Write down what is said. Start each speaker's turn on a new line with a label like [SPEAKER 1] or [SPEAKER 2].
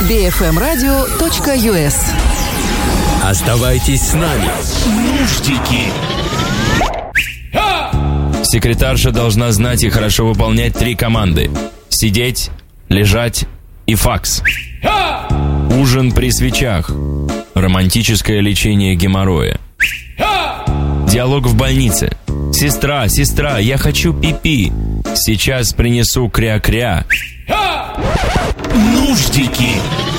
[SPEAKER 1] bfmradio.us.
[SPEAKER 2] Оставайтесь с нами. Нуждики.
[SPEAKER 3] Секретарша должна знать и хорошо выполнять 3 команды: сидеть, лежать и факс. Ужин при свечах. Романтическое лечение геморроя. Диалог в больнице. Сестра, сестра, я хочу пипи. Сейчас принесу кря-кря.
[SPEAKER 2] Нуждики.